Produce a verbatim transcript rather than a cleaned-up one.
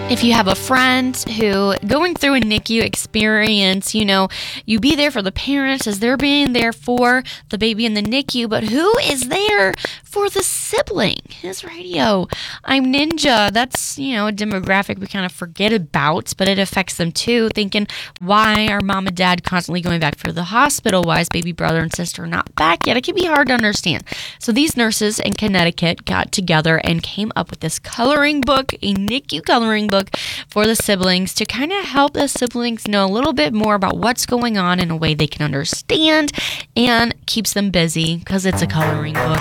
If you have a friend who going through a N I C U experience, you know, you be there for the parents as they're being there for the baby in the N I C U, but who is there for the sibling? His radio. I'm Ninja. That's, you know, a demographic we kind of forget about, but it affects them too, thinking, why are mom and dad constantly going back for the hospital? Why is baby brother and sister not back yet? It can be hard to understand. So these nurses in Connecticut got together and came up with this coloring book, a N I C U coloring book for the siblings to kind of help the siblings know a little bit more about what's going on in a way they can understand and keeps them busy because it's a coloring book.